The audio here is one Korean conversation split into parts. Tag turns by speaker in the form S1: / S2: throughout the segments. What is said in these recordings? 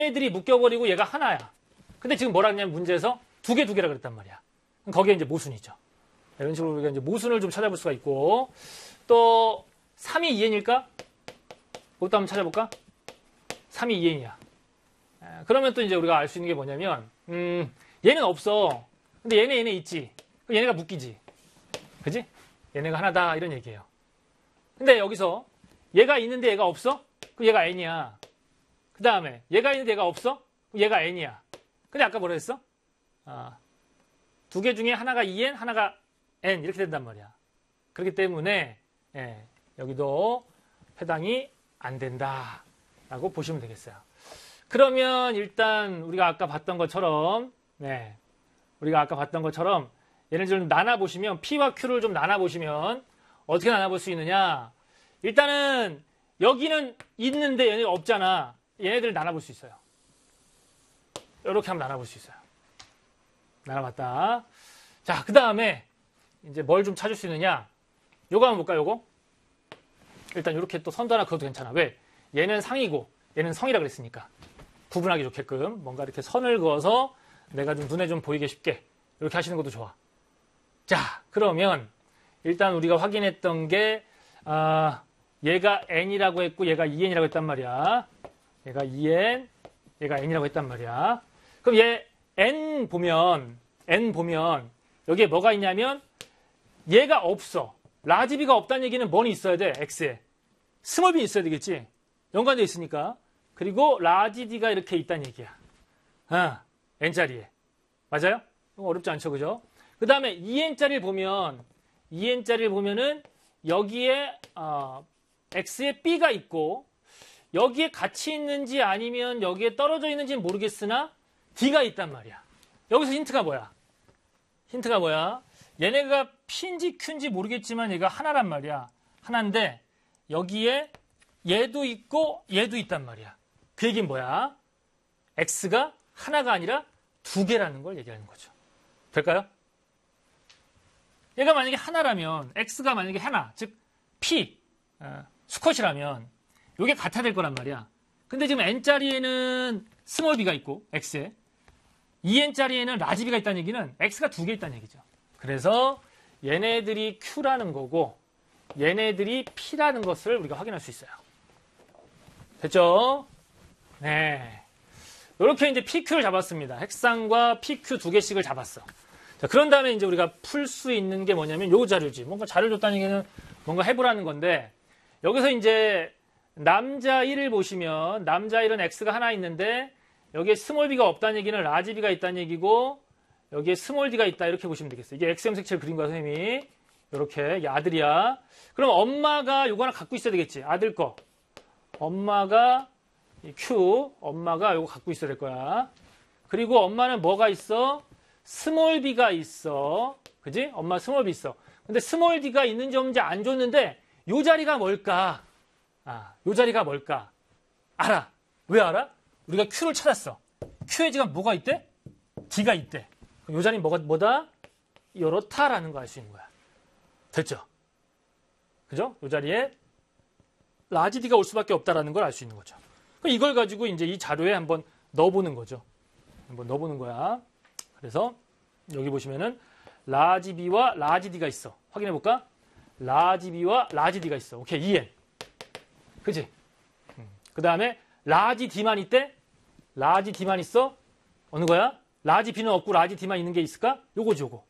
S1: 얘네들이 묶여버리고 얘가 하나야. 근데 지금 뭐라 했냐면 문제에서 두 개라 그랬단 말이야. 거기에 이제 모순이죠. 이런 식으로 우리가 이제 모순을 좀 찾아볼 수가 있고, 또 3이 2n일까? 그것도 한번 찾아볼까? 3이 2n이야. 그러면 또 이제 우리가 알 수 있는 게 뭐냐면, 얘는 없어. 근데 얘네 있지. 그럼 얘네가 묶이지. 그지? 얘네가 하나다. 이런 얘기예요. 근데 여기서 얘가 있는데 얘가 없어? 그럼 얘가 n이야. 그 다음에 얘가 있는데 얘가 없어? 그럼 얘가 n이야. 근데 아까 뭐라 했어? 두 개 중에 하나가 2n, 하나가 n 이렇게 된단 말이야. 그렇기 때문에 여기도 해당이 안 된다라고 보시면 되겠어요. 그러면 일단 우리가 아까 봤던 것처럼 얘를 좀 나눠보시면 P와 Q를 좀 나눠보시면 어떻게 나눠볼 수 있느냐. 일단은 여기는 있는데 얘네가 없잖아. 얘네들을 나눠볼 수 있어요. 이렇게 한번 나눠볼 수 있어요. 나눠봤다. 자, 그 다음에 이제 뭘 좀 찾을 수 있느냐. 요거 한번 볼까요, 요거? 일단 이렇게 또 선도 하나 그어도 괜찮아. 왜? 얘는 상이고 얘는 성이라 그랬으니까. 구분하기 좋게끔 뭔가 이렇게 선을 그어서 내가 좀 눈에 좀 보이게 쉽게 이렇게 하시는 것도 좋아. 자, 그러면 일단 우리가 확인했던 게 얘가 n이라고 했고 얘가 2n이라고 했단 말이야. 얘가 2n, 얘가 n이라고 했단 말이야. 그럼 얘 n 보면 여기에 뭐가 있냐면 얘가 없어. 라지 b가 없다는 얘기는 뭐는 있어야 돼? x에. 스몰 b 있어야 되겠지? 연관되어 있으니까. 그리고 라지 d가 이렇게 있다는 얘기야. n자리에. 맞아요? 어렵지 않죠, 그죠? 그 다음에 2n짜리를 보면은 여기에 x에 b가 있고 여기에 같이 있는지 아니면 여기에 떨어져 있는지는 모르겠으나 d가 있단 말이야. 여기서 힌트가 뭐야? 얘네가 p인지 q인지 모르겠지만 얘가 하나란 말이야. 하나인데 여기에 얘도 있고 얘도 있단 말이야. 그 얘기는 뭐야? x가 하나가 아니라 두 개라는 걸 얘기하는 거죠. 될까요? 얘가 만약에 하나라면 x가 만약에 하나, 즉 p, 수컷이라면 이게 같아야 될 거란 말이야. 근데 지금 n짜리에는 스몰 b가 있고 x에 2n짜리에는 라지 b가 있다는 얘기는 x가 두 개 있다는 얘기죠. 그래서 얘네들이 q라는 거고 얘네들이 p라는 것을 우리가 확인할 수 있어요. 됐죠? 네. 이렇게 이제 PQ를 잡았습니다. 핵상과 PQ 두 개씩을 잡았어. 자, 그런 다음에 이제 우리가 풀 수 있는 게 뭐냐면 요 자료지. 뭔가 자료를 줬다는 얘기는 뭔가 해보라는 건데 여기서 이제 남자 1을 보시면 남자 1은 X가 하나 있는데 여기에 스몰 b가 없다는 얘기는 라지 b가 있다는 얘기고 여기에 스몰 d가 있다 이렇게 보시면 되겠어요. 이게 X형 색채를 그린 거야, 선생님이. 이렇게 이게 아들이야. 그럼 엄마가 요거 하나 갖고 있어야 되겠지. 아들 거. 엄마가 Q, 엄마가 요거 갖고 있어야 될 거야. 그리고 엄마는 뭐가 있어? 스몰 b가 있어. 그지? 엄마 스몰 b 있어. 근데 스몰 d가 있는지 없는지 안 줬는데 요 자리가 뭘까? 요 자리가 뭘까? 알아. 왜 알아? 우리가 Q를 찾았어. Q에 지금 뭐가 있대? D가 있대. 그럼 요 자리는 뭐다? 이렇다라는 거 알 수 있는 거야. 됐죠? 그죠? 요 자리에 라지 D가 올 수밖에 없다라는 걸 알 수 있는 거죠. 그럼 이걸 가지고 이제 이 자료에 한번 넣어보는 거죠. 한번 넣어보는 거야. 그래서 여기 보시면은 라지 B와 라지 D가 있어. 확인해 볼까? 라지 B와 라지 D가 있어. 오케이, 2n. 그치? 그 다음에 라지 D만 있대? 라지 D만 있어? 어느 거야? 라지 B는 없고 라지 D만 있는 게 있을까? 요거지, 요거.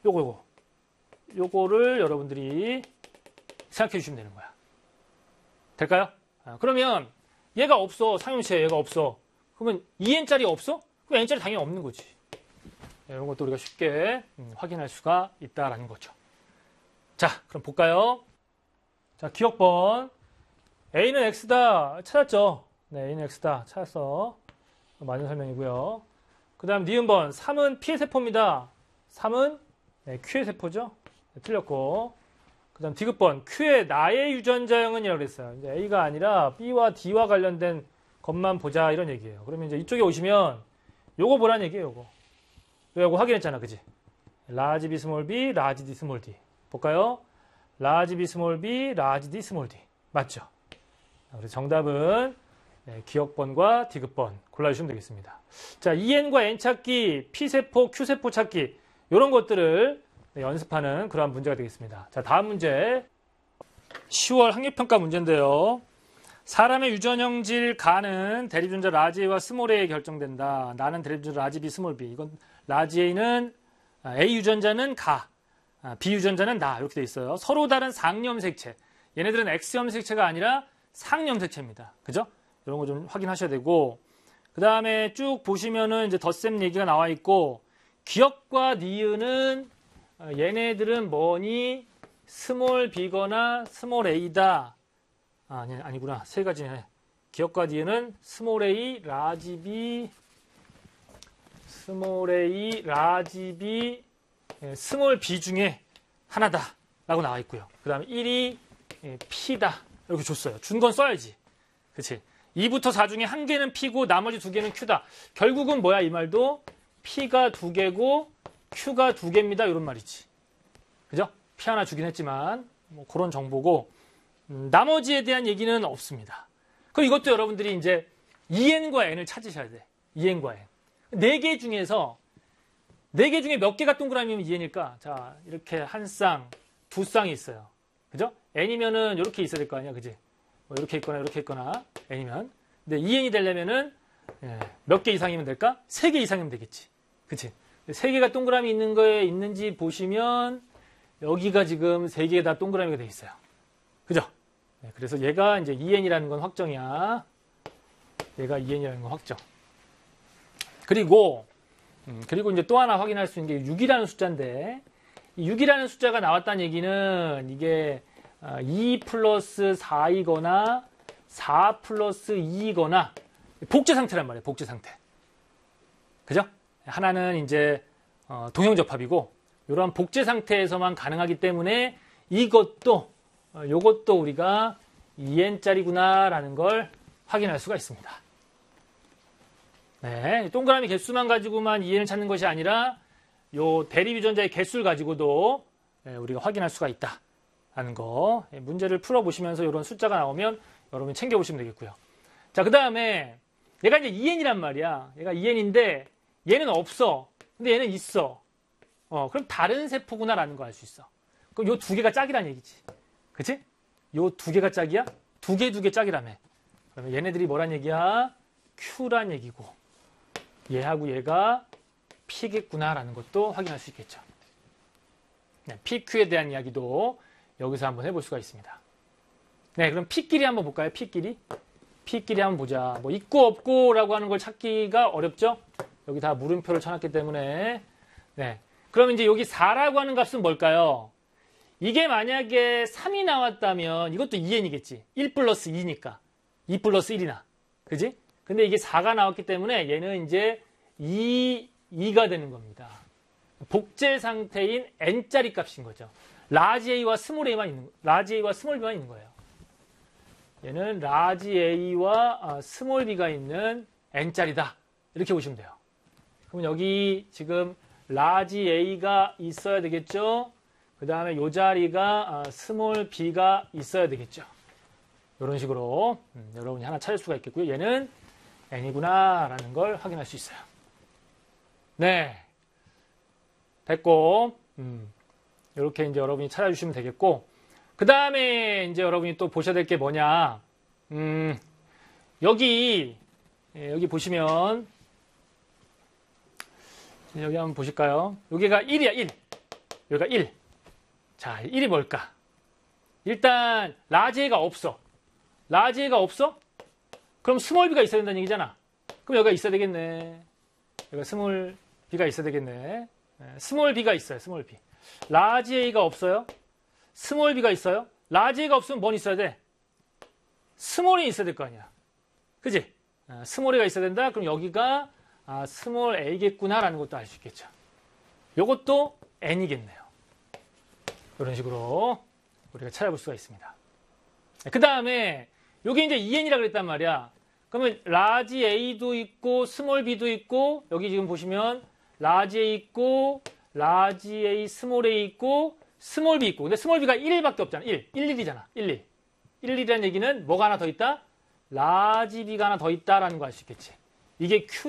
S1: 요거를 여러분들이 생각해 주시면 되는 거야. 될까요? 그러면 얘가 없어. 상용시에 얘가 없어. 그러면 2n짜리 없어? 그럼 n짜리 당연히 없는 거지. 이런 것도 우리가 쉽게 확인할 수가 있다라는 거죠. 자, 그럼 볼까요? 자, 기억번. A는 X다. 찾았죠? 네, A는 X다. 찾았어. 맞는 설명이고요. 그 다음 니은번. 3은 P의 세포입니다. 3은 Q의 세포죠? 네, 틀렸고. 그 다음 디귿번. Q의 나의 유전자형은 이라고 그랬어요. 이제 A가 아니라 B와 D와 관련된 것만 보자 이런 얘기예요. 그러면 이제 이쪽에 오시면 요거 보라는 얘기예요. 요거 확인했잖아. 그지? 라지 B 스몰 b, 라지 D 스몰 d. 볼까요? 라지 B 스몰 b, 라지 D 스몰 d. 맞죠? 그래서 정답은 기억번과 디귿번 골라주시면 되겠습니다. 자, EN과 N 찾기, P세포, Q세포 찾기 이런 것들을 연습하는 그러한 문제가 되겠습니다. 자, 다음 문제 10월 학력평가 문제인데요. 사람의 유전형질 가는 대립유전자 라지 A와 스몰 A에 결정된다. 나는 대립유전자 라지 B, 스몰 B. 이건 라지 A는 A 유전자는 가, B 유전자는 나 이렇게 돼 있어요. 서로 다른 상염색체. 얘네들은 X염색체가 아니라 상염색체입니다. 그죠? 이런 거 좀 확인하셔야 되고, 그 다음에 쭉 보시면은 이제 덧셈 얘기가 나와 있고, 기억과 니은은 얘네들은 뭐니? 스몰 B거나 스몰 A다. 아니구나. 세 가지네. 기억과 니은은 스몰 A, 라지 B, 스몰 A, 라지 B, 스몰 B 중에 하나다. 라고 나와 있고요. 그 다음에 1이 P다. 이렇게 줬어요. 준 건 써야지. 그치? 2부터 4 중에 한 개는 P고 나머지 두 개는 Q다. 결국은 뭐야 이 말도? P가 두 개고 Q가 두 개입니다. 이런 말이지. 그죠? P 하나 주긴 했지만 뭐 그런 정보고 나머지에 대한 얘기는 없습니다. 그럼 이것도 여러분들이 이제 EN과 N을 찾으셔야 돼. EN과 N. 4개 중에서 4개 중에 몇 개가 동그라미면 EN일까? 자, 이렇게 한 쌍, 두 쌍이 있어요. 그죠? N이면은 이렇게 있어야 될 거 아니야. 그지? 뭐 이렇게 있거나 N이면. 근데 EN이 되려면은 몇 개 이상이면 될까? 3개 이상이면 되겠지. 그치? 3개가 동그라미 있는 거에 있는지 보시면 여기가 지금 3개 다 동그라미가 돼 있어요. 그죠? 그래서 얘가 이제 EN이라는 건 확정이야. 얘가 EN이라는 건 확정. 그리고 이제 또 하나 확인할 수 있는 게 6이라는 숫자인데, 이 6이라는 숫자가 나왔다는 얘기는 이게 2 플러스 4이거나 4 플러스 2이거나 복제 상태란 말이에요. 복제 상태. 그죠? 하나는 이제 동형접합이고 이러한 복제 상태에서만 가능하기 때문에 요것도 우리가 2n짜리구나라는 걸 확인할 수가 있습니다. 네, 동그라미 개수만 가지고만 2n을 찾는 것이 아니라 요 대립유전자의 개수를 가지고도 우리가 확인할 수가 있다라는 거. 문제를 풀어보시면서 이런 숫자가 나오면 여러분이 챙겨보시면 되겠고요. 자, 그 다음에 얘가 이제 2n이란 말이야. 얘가 2n인데 얘는 없어. 근데 얘는 있어. 그럼 다른 세포구나라는 거 알 수 있어. 그럼 요 두 개가 짝이란 얘기지. 그치? 요 두 개가 짝이야? 두 개 짝이라며. 그러면 얘네들이 뭐란 얘기야? Q란 얘기고 얘하고 얘가 P겠구나라는 것도 확인할 수 있겠죠. PQ에 대한 이야기도 여기서 한번 해볼 수가 있습니다. 네, 그럼 P끼리 한번 볼까요? P끼리 한번 보자. 뭐 있고 없고라고 하는 걸 찾기가 어렵죠? 여기 다 물음표를 쳐놨기 때문에. 네, 그럼 이제 여기 4라고 하는 값은 뭘까요? 이게 만약에 3이 나왔다면 이것도 2n이겠지. 1 플러스 2니까. 2 플러스 1이나. 그지? 근데 이게 4가 나왔기 때문에 얘는 이제 2가 되는 겁니다. 복제 상태인 n짜리 값인 거죠. 라지 A와 스몰 A만 있는, 라지 A와 스몰 B만 있는 거예요. 얘는 라지 A와 스몰 B가 있는 n짜리다. 이렇게 보시면 돼요. 그럼 여기 지금 라지 A가 있어야 되겠죠? 그 다음에 이 자리가 스몰 B가 있어야 되겠죠. 이런 식으로 여러분이 하나 찾을 수가 있겠고요. 얘는 n이구나 라는 걸 확인할 수 있어요. 네, 됐고 이렇게 이제 여러분이 찾아주시면 되겠고, 그 다음에 이제 여러분이 또 보셔야 될 게 뭐냐, 여기 보시면 여기 한번 보실까요? 여기가 1이야, 1. 여기가 1. 자, 1이 뭘까? 일단 라지 A가 없어. 라지 A가 없어? 그럼 스몰 B가 있어야 된다는 얘기잖아. 그럼 여기가 있어야 되겠네. 여기가 스몰 B가 있어야 되겠네. 스몰 B가 있어요. 스몰 B. 라지 A가 없어요. 스몰 B가 있어요. 라지 A가 없으면 뭔 있어야 돼? 스몰이 있어야 될 거 아니야. 그지? 스몰 A가 있어야 된다. 그럼 여기가 스몰 A겠구나라는 것도 알 수 있겠죠. 요것도 N이겠네요. 이런 식으로 우리가 찾아볼 수가 있습니다. 그 다음에 여기 이제 EN이라고 그랬단 말이야. 그러면 라지 A도 있고 스몰 B도 있고, 여기 지금 보시면 라지 A 있고 라지 A 스몰 A 있고 스몰 B 있고, 근데 스몰 B가 1밖에 없잖아. 1, 1이잖아. 1, 1. 1, 1이라는 얘기는 뭐가 하나 더 있다? 라지 B가 하나 더 있다라는 거 알 수 있겠지. 이게 Q